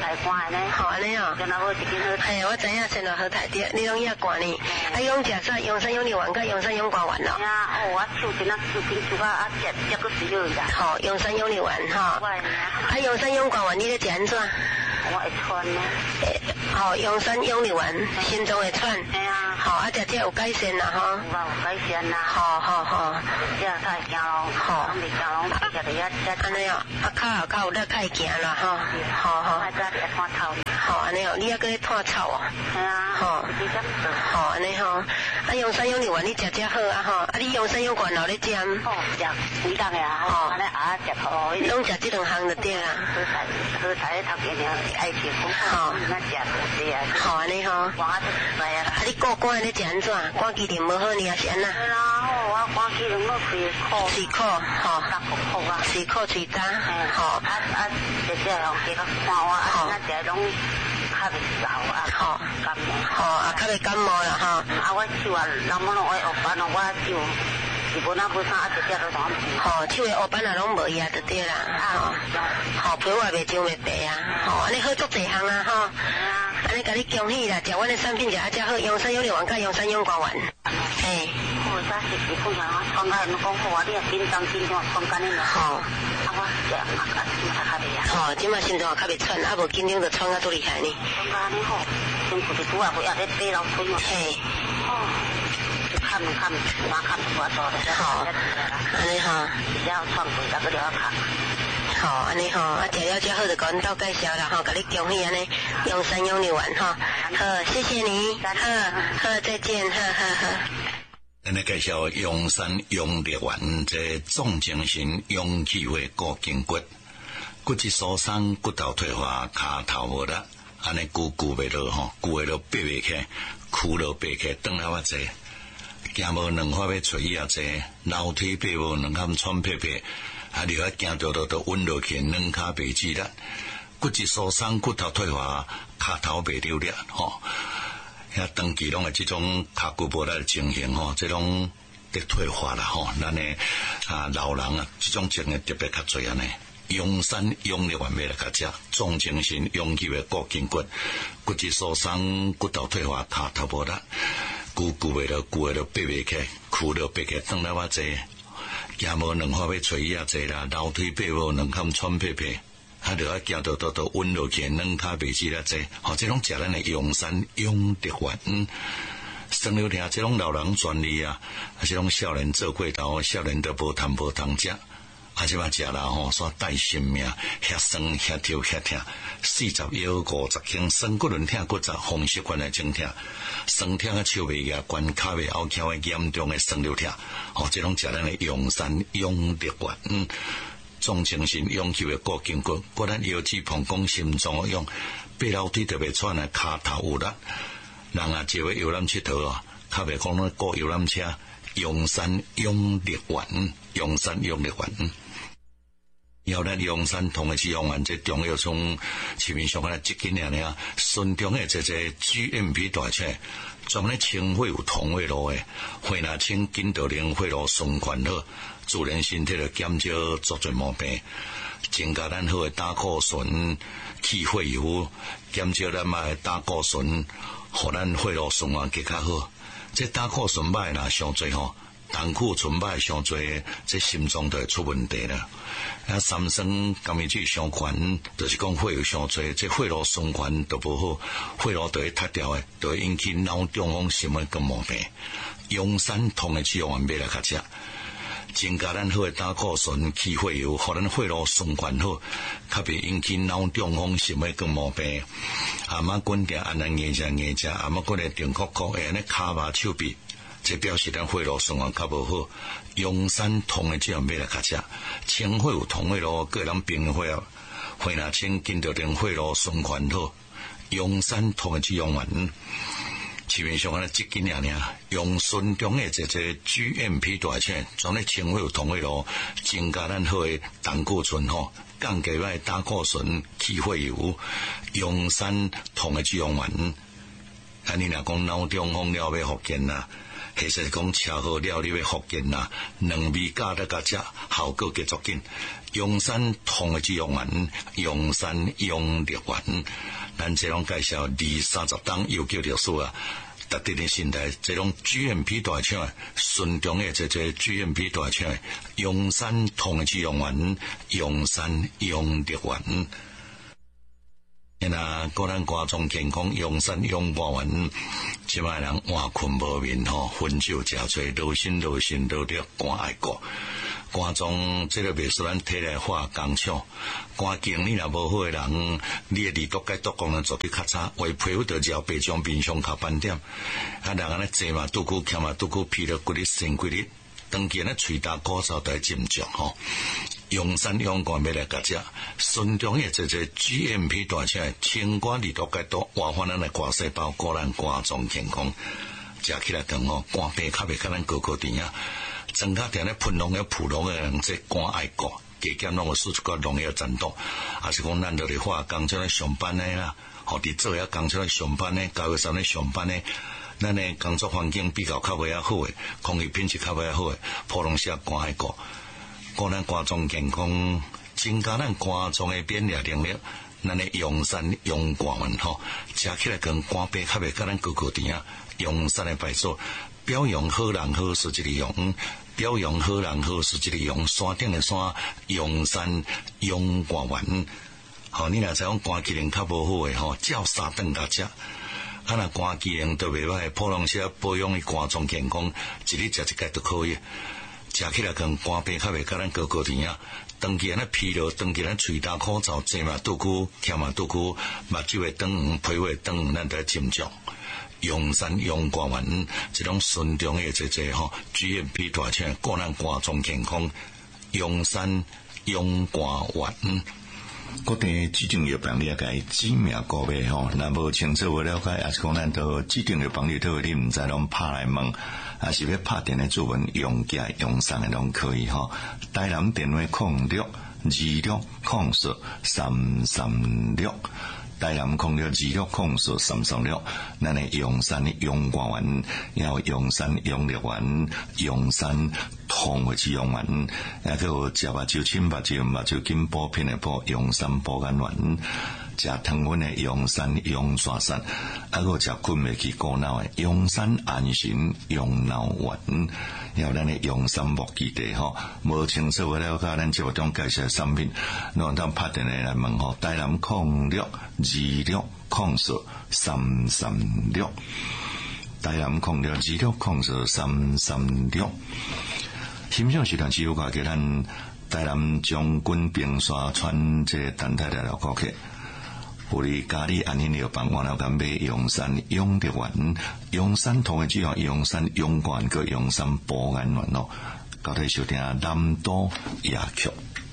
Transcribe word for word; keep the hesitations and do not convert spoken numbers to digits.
台关的呢。 好安尼哦。 跟他好一斤好。 哎，我知影先来好台的，你拢遐寒呢？啊，用食啥？用山用牛丸，甲用山用瓜丸咯。 呀，哦，我手真啊，手筋手啊，啊，食食个水了呀。 好，用山用牛丸哈。啊，用山用瓜丸，你咧食安怎？ 我会喘呢。 诶，好，用山用牛丸，心中会喘。 哎呀。 好，啊，食这有改善啦哈。 有啊，有改善啦。 好好好。 这太行咯。好。拢未行咯，食着遐食。 安尼哦，啊，骹骹有力较会行啦哈。好好。 啊，早起来看草。 好，安尼哦，你还搁咧探草哦。 系啊。好。 好，安尼吼。啊，用山用牛丸你食食好啊吼。啊，你用山用罐头咧煎。 哦，食几档个啊？吼。安尼啊，食好。 拢食这两项就对啦。 好菜，好菜头边了，爱食好。那食对啊。 好安尼吼。 我啊，来啊。 啊，你过关咧食安怎？关机灵无好呢，还是安那？ 对啦，好，我关机灵我开苦。 水苦，吼。 大苦苦啊。 水苦水焦。吼。 啊啊，食食用几个看我，啊，那食拢。较袂燥啊， 好， 感冒， 好啊，较袂感冒啦哈。 啊，我手啊，人们拢爱学班咯，我手是无那无啥，啊，直接都当。 好，手的学班啊，拢无呀，就对啦。啊，好，皮外袂脏袂白啊。好，安尼好足侪项啊，哈。啊。安尼甲你恭喜啦，食阮的产品食啊遮好，用山用牛丸甲用山用瓜丸。嘿。 我早时时碰上我创干人讲好啊，你也紧张紧张创干的。好。啊，我食啊，啊，心才较袂啊。好，即马心脏也较袂喘，啊，无紧张就喘啊，足厉害呢。创干的好，辛苦的拄啊，不要再背老腿嘛。嘿。哦。看看，我看我做的。好。安尼哈。只要创过，再个了看。 好，安尼吼，啊，食了遮好就甲阮斗介绍啦吼，甲你恭喜安尼用山用牛丸吼，好，谢谢你，好，好，再见，好好好。 咱来介绍用山用力丸，这重精神用气血固筋骨，骨质疏松、骨头退化、骹头无力，安尼久久袂落吼，久会落爬袂起，躯落爬起，转来我济，行无两块要找伊也济，楼梯爬无两坎喘撇撇。啊！你啊，行着着着温落去，软骹袂支力，骨质疏松、骨头退化、骹头袂流力，吼。遐长期拢系这种骹骨无力的情形，吼，这种得退化啦，吼。咱诶啊老人啊，这种情形特别较侪安尼。用山用力完美来较食，重精神用气的固筋骨，骨质疏松、骨头退化、骹头无力，久久袂落，久会落爬袂起，躯落爬起，转来我济。行无两块要找伊也济啦，楼梯爬无两坎喘撇撇，啊，着啊行到到到温落去，软骹袂支啦济，吼，这种食咱的用山用力丸，生了听，这种老人专利啊，啊，这种少年做过头，少年都无通无通食。啊，即摆食啦吼，煞带性命，遐酸遐跳遐痛，四十腰五十轻，酸骨轮痛骨折，风湿关来整痛，酸痛啊手袂压，关骹袂拗翘的严重的酸瘤痛，吼，这种食咱的用山用力丸，嗯，重精神用气的固筋骨，骨咱腰子膀胱心脏用，爬楼梯特别喘的骹头有力，人啊坐游览佚佗啊，较袂讲那过游览车，用山用力丸，用山用力丸。要咱用山同的使用完这中药从市面上来一斤两两，顺中的这这 G M P 大车，专咧清血有同血路的，血若清筋道灵血路循环好，自然身体就减少足侪毛病，增加咱好的胆固醇、去血油，减少咱嘛的胆固醇，互咱血路循环更较好。这胆固醇歹啦上侪吼。胆固醇歹上侪，这心脏就会出问题啦。啊，三酸甘味水上悬，就是讲血有上侪，这血路循环都无好，血路就会塌掉诶，就会引起脑中风什么个毛病。用山通的使用完买来较食，增加咱好诶胆固醇、去血油，互咱血路循环好，较袂引起脑中风什么个毛病。阿妈滚定安尼硬食硬食，阿妈滚定定哭哭，会安尼骹麻手臂。这表示咱血路循环较无好，用山通的这样买来较食，清血有同血路，个人平血啊，血若清筋道令血路循环好，用山通的这样丸，市面上安尼一斤两两，用顺中的这这 G M P 大车，专咧清血有同血路，增加咱好的胆固醇吼，降低咱胆固醇、去血油，用山通的这样丸，啊，你若讲脑中风了要复健啦。其实讲车祸了，你要复健啦，两味加得较食，效果结足紧。 阳山通的肌肉丸，阳山阳力丸，咱这种介绍二三十档又叫历史啊。特定的心态，这种 G M P 大厂，顺中的这这 G M P 大厂，阳山通的肌肉丸，阳山阳力丸。那个人瓜中健康，阳山阳瓜丸，即摆人晚困无眠吼，薰酒食醉，劳心劳心劳力肝爱过。肝脏这个袂使咱体内化工厂，肝经你若无好诶人，你诶胰岛解毒功能做得较差，为皮肤得绕白将面上靠斑点，啊人安尼坐嘛拄久，徛嘛拄久，疲劳骨力、肾骨力，长期安尼喙焦口燥都会沉重吼。阳山阳肝要来甲食，顺中诶这这 G M P 大厂清肝胰岛解毒，活化咱诶肝细胞，果咱肝脏健康，食起来更好，肝病较袂甲咱高高甜啊。增加点咧喷农药、普农诶人，即肝爱国，加减拢有输出个农药残毒，还是讲咱落嚟化工厂咧上班咧啦，或伫做遐工厂咧上班咧，九月三咧上班咧，咱诶工作环境比较较袂遐好诶，空气品质较袂遐好诶，普农些肝爱国，顾咱肝脏健康，增加咱肝脏诶免疫能力，咱诶阳山阳肝丸吼，食起来跟肝病较袂甲咱高高甜啊，阳山诶白素。表扬好人好事一个用，表扬好人好事一个用，山顶的山阳山阳肝丸，吼你若是讲肝机能较无好诶吼，照三顿甲食，啊若肝机能都袂歹，普通些保养伊肝脏健康，一日食一盖都可以，食起来跟肝病较袂甲咱高高甜啊。长期安尼疲劳，长期咱喙焦口燥，坐嘛拄久，徛嘛拄久，目睭会长黄，皮肤会长黄，咱都要斟酌。阳山阳肝丸，这种顺中的这这吼 G M P 大厂，个人肝脏健康，阳山阳肝丸。 各地指定药房你也该指名个别吼，若无清楚无了解，也是讲咱都指定药房里头你毋知拢拍来问，也是要拍电的注文用价用上的拢可以吼。台南电话空六二六空四三三六。台南空六二六空数三三六，咱的阳山阳肝丸，然后阳山阳力丸，阳山通回去阳丸，还有食目睭清目睭目睭筋补片的补阳山补肝丸，食汤圆的阳山阳刷山，还有食困袂去过脑的阳山安神阳脑丸，然后咱的阳山木基地吼，无清楚我了解咱节目中介绍产品，咱当拍电话来问吼，台南空六二六空数三三六，台南空六二六空数三三六。欣赏时段只有话给咱台南将军冰沙川这等待的老顾客，有哩家里安宁药房，我了敢买阳山阳力丸，阳山同的只有阳山阳肝个阳山补肝丸咯，交替收听南都夜曲。